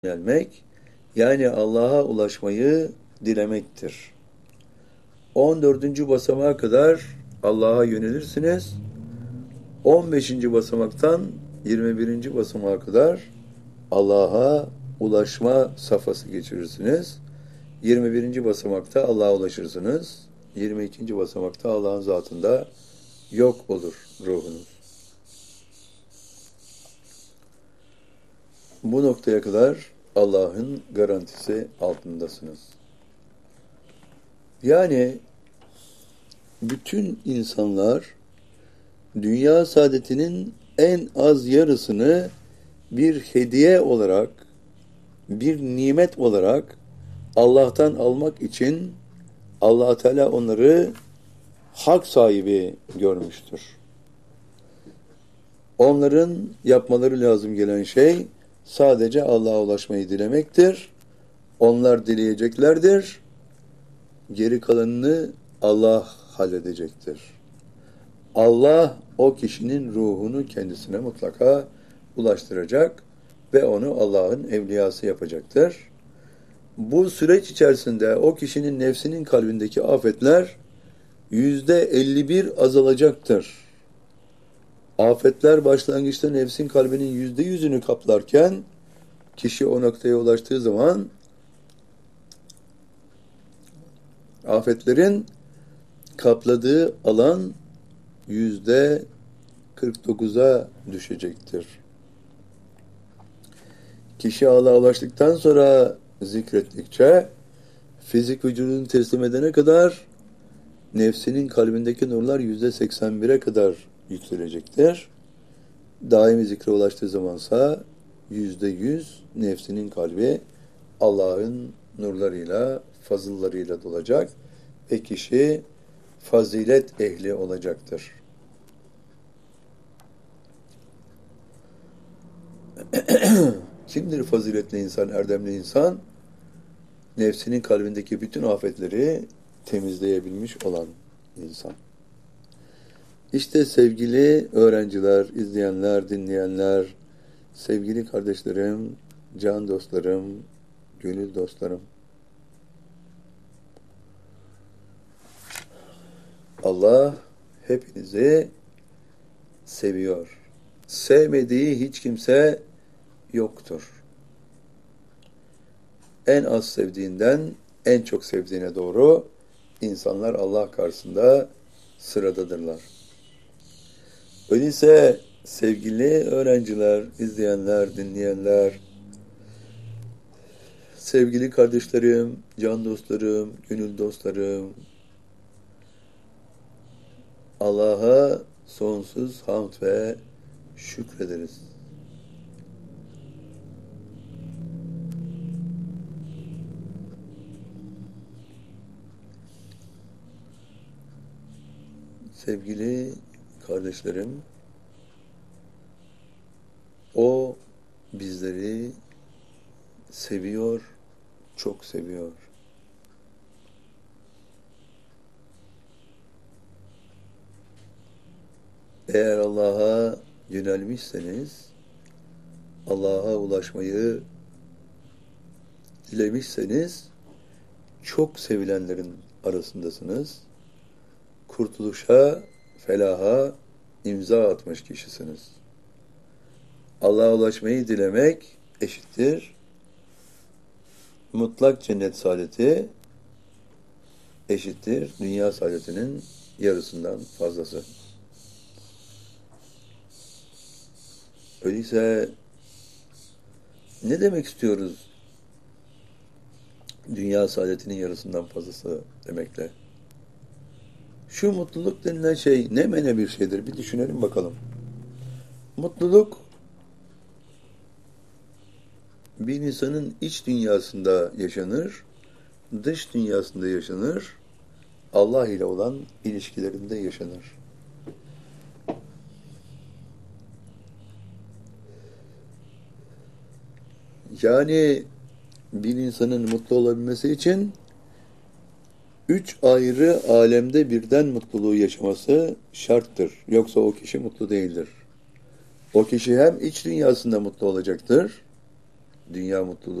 yönelmek, yani Allah'a ulaşmayı dilemektir. 14. basamağa kadar Allah'a yönelirsiniz. 15. basamaktan 21. basamağa kadar Allah'a ulaşma safhası geçirirsiniz. 21. basamakta Allah'a ulaşırsınız. 22. basamakta Allah'ın zatında yok olur ruhunuz. Bu noktaya kadar Allah'ın garantisi altındasınız. Yani bütün insanlar dünya saadetinin en az yarısını bir hediye olarak, bir nimet olarak Allah'tan almak için Allah Teala onları hak sahibi görmüştür. Onların yapmaları lazım gelen şey sadece Allah'a ulaşmayı dilemektir. Onlar dileyeceklerdir. Geri kalanını Allah halledecektir. Allah o kişinin ruhunu kendisine mutlaka ulaştıracak ve onu Allah'ın evliyası yapacaktır. Bu süreç içerisinde o kişinin nefsinin kalbindeki afetler %51 azalacaktır. Afetler başlangıçta nefsin kalbinin %100'ünü kaplarken kişi o noktaya ulaştığı zaman afetlerin kapladığı alan %49'a düşecektir. Kişi Allah'a ulaştıktan sonra zikrettikçe fizik vücudunu teslim edene kadar nefsinin kalbindeki nurlar %81'e kadar yükselecektir. Daimi zikre ulaştığı zamansa %100 nefsinin kalbi Allah'ın nurlarıyla, fazıllarıyla dolacak ve kişi fazilet ehli olacaktır. Kimdir faziletli insan, erdemli insan? Nefsinin kalbindeki bütün afetleri temizleyebilmiş olan insan. İşte sevgili öğrenciler, izleyenler, dinleyenler, sevgili kardeşlerim, can dostlarım, gönül dostlarım. Allah hepinizi seviyor. Sevmediği hiç kimse yoktur. En az sevdiğinden en çok sevdiğine doğru insanlar Allah karşısında sıradadırlar. Öyleyse sevgili öğrenciler, izleyenler, dinleyenler, sevgili kardeşlerim, can dostlarım, gönül dostlarım, Allah'a sonsuz hamd ve şükrederiz. Sevgili kardeşlerim, o bizleri seviyor, çok seviyor. Eğer Allah'a yönelmişseniz, Allah'a ulaşmayı dilemişseniz, çok sevilenlerin arasındasınız. Kurtuluşa, felaha imza atmış kişisiniz. Allah'a ulaşmayı dilemek eşittir mutlak cennet saadeti, eşittir dünya saadetinin yarısından fazlası. Öyleyse ne demek istiyoruz dünya saadetinin yarısından fazlası demekle? Şu mutluluk denilen şey ne mene bir şeydir? Bir düşünelim bakalım. Mutluluk bir insanın iç dünyasında yaşanır, dış dünyasında yaşanır, Allah ile olan ilişkilerinde yaşanır. Yani bir insanın mutlu olabilmesi için 3 ayrı alemde birden mutluluğu yaşaması şarttır. Yoksa o kişi mutlu değildir. O kişi hem iç dünyasında mutlu olacaktır, dünya mutluluğu